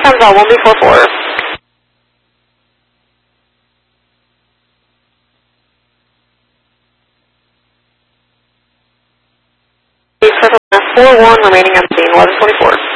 comes out 1B44. Please 41 remaining on scene, 1124.